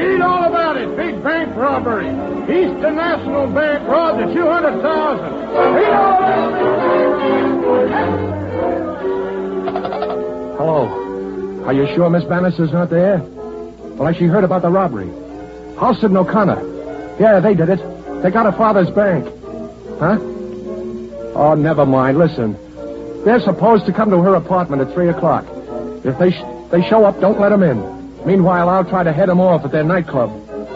Read all about it. Big bank robbery. Eastern National Bank robbed at $200,000. Read all about it. Hello. Are you sure Miss Bannister's not there? Well, she heard about the robbery. Halsted and O'Connor. Yeah, they did it. They got her father's bank. Huh? Oh, never mind. Listen. They're supposed to come to her apartment at 3 o'clock. If they show up, don't let them in. Meanwhile, I'll try to head them off at their nightclub.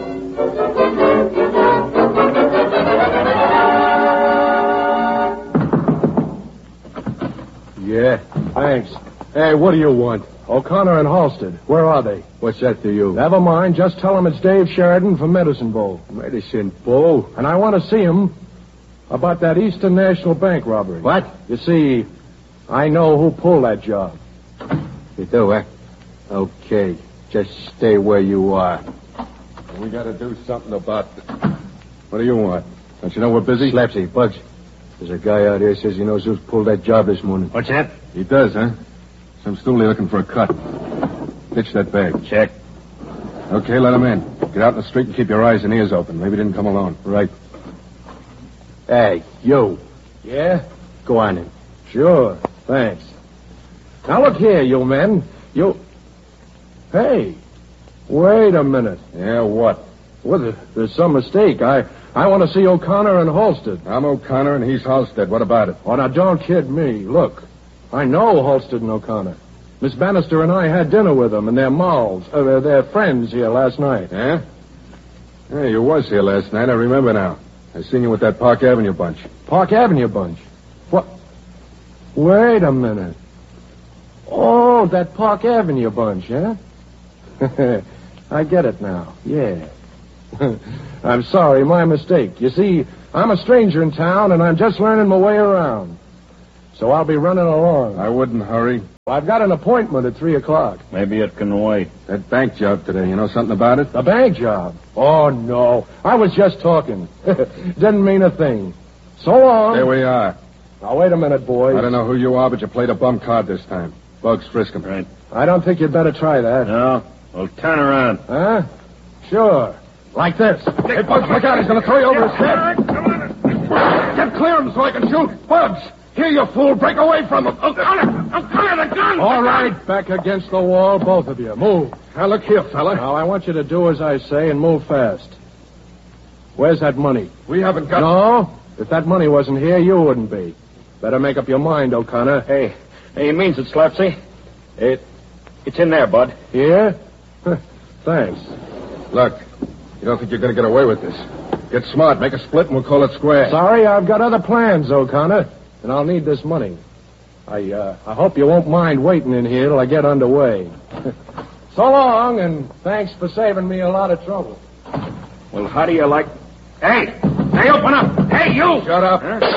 Yeah, thanks. Hey, what do you want? O'Connor and Halsted. Where are they? What's that to you? Never mind. Just tell them it's Dave Sheridan from Medicine Bow. Medicine Bow? And I want to see him about that Eastern National Bank robbery. What? You see, I know who pulled that job. You do, eh? Okay. Just stay where you are. We got to do something about this. What do you want? Don't you know we're busy? Slapsy, Bugs. There's a guy out here says he knows who's pulled that job this morning. What's that? He does, huh? Some stoolie looking for a cut. Ditch that bag. Check. Okay, let him in. Get out in the street and keep your eyes and ears open. Maybe he didn't come alone. Right. Hey, you. Yeah? Go on in. Sure. Thanks. Now, look here, you men. Hey, wait a minute. Yeah, what? Well, there's some mistake. I want to see O'Connor and Halsted. I'm O'Connor and he's Halsted. What about it? Oh, now, don't kid me. Look, I know Halsted and O'Connor. Miss Bannister and I had dinner with them and their their friends here last night. Yeah? Yeah, you was here last night. I remember now. I seen you with that Park Avenue bunch. Park Avenue bunch? What? Wait a minute. Oh, that Park Avenue bunch, huh? I get it now. Yeah. I'm sorry, my mistake. You see, I'm a stranger in town, and I'm just learning my way around. So I'll be running along. I wouldn't hurry. I've got an appointment at 3 o'clock. Maybe it can wait. That bank job today, you know something about it? The bank job? Oh, no. I was just talking. Didn't mean a thing. So long. There we are. Now, wait a minute, boys. I don't know who you are, but you played a bum card this time. Bugs, frisk him. Right. I don't think you'd better try that. No. Well, turn around. Huh? Sure. Like this. Hey, Bugs, look out. He's going to throw you over his head. Come on. Get clear of him so I can shoot. Bugs, here, you fool. Break away from him. O'Connor, the gun! All right, back against the wall, both of you. Move. Now, look here, fella. Now, I want you to do as I say and move fast. Where's that money? We haven't got... No, if that money wasn't here, you wouldn't be. Better make up your mind, O'Connor. Hey, he means it, Slapsy. It's in there, Bud. Here? Thanks. Look, you don't think you're going to get away with this. Get smart, make a split, and we'll call it square. Sorry, I've got other plans, O'Connor, and I'll need this money. I hope you won't mind waiting in here till I get underway. So long, and thanks for saving me a lot of trouble. Well, how do you like... Hey, open up. Hey, you! Shut up. Huh?